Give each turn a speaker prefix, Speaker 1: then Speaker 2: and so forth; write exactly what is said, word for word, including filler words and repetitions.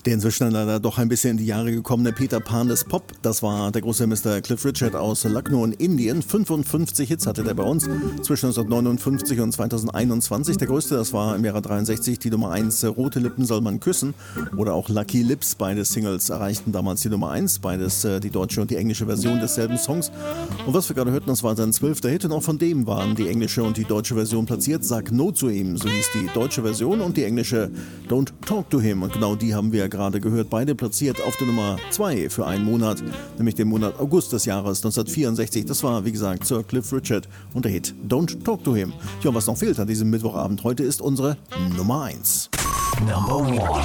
Speaker 1: Der inzwischen leider doch ein bisschen in die Jahre gekommene Peter Pan des Pop, das war der große Mister Cliff Richard aus Lucknow in Indien. fünfundfünfzig Hits hatte der bei uns zwischen neunzehnhundertneunundfünfzig und zweitausendeinundzwanzig. Der größte, das war im Jahre dreiundsechzig die Nummer eins, Rote Lippen soll man küssen oder auch Lucky Lips. Beide Singles erreichten damals die Nummer eins, beides äh, die deutsche und die englische Version desselben Songs. Und was wir gerade hörten, das war sein zwölfter Hit und auch von dem waren die englische und die deutsche Version platziert. Sag No zu ihm, so hieß die deutsche Version, und die englische Don't Talk to Him. Und genau die haben wir gerade gehört, beide platziert auf der Nummer zwei für einen Monat, nämlich den Monat August des Jahres neunzehnhundertvierundsechzig. Das war, wie gesagt, Sir Cliff Richard und der Hit Don't Talk to Him. Ja, was noch fehlt an diesem Mittwochabend heute ist unsere Nummer eins.
Speaker 2: Number one.